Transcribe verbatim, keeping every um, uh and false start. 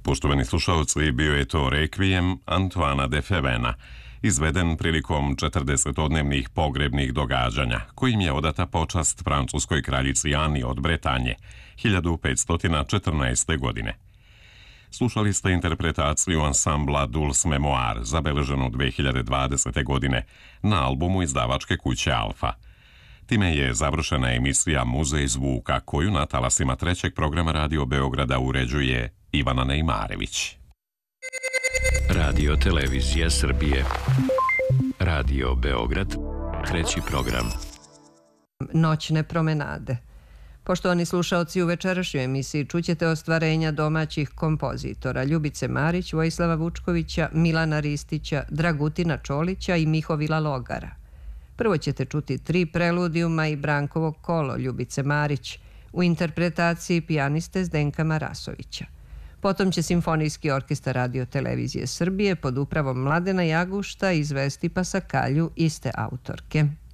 Poštovani slušalci, bio je to Rekvijem Antoana de Ferena, izveden prilikom četrdesetodnevnih pogrebnih događanja, kojim je odata počast francuskoj kraljici Ani od Bretanje, hiljadu petsto četrnaeste. godine. Slušali ste interpretaciju ansambla Dulce Memoir, zabeleženu dve hiljade dvadesete. godine na albumu izdavačke kuće Alfa. Time je završena emisija Muzej zvuka, koju na talasima trećeg programa Radio Beograda uređuje Ivana Nejmarević. Radio Televizija Srbije. Radio Beograd, treći program. Noćne promenade. Poštovani slušaoci, u večerašnjoj emisiji čućete ostvarenja domaćih kompozitora Ljubice Marić, Vojislava Vučkovića, Milana Ristića, Dragutina Čolića i Mihovila Logara. Prvo ćete čuti tri preludijuma i Brankovo kolo Ljubice Marić u interpretaciji pijaniste Zdenka Marasovića. Potom će Simfonijski orkestar Radio Televizije Srbije pod upravom Mladena Jagušta izvesti Pasakalju iste autorke.